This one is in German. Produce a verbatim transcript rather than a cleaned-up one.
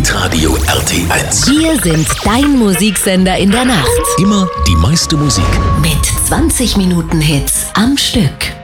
Hitradio R T eins. Wir sind dein Musiksender in der Nacht. Immer die meiste Musik. Mit zwanzig Minuten Hits am Stück.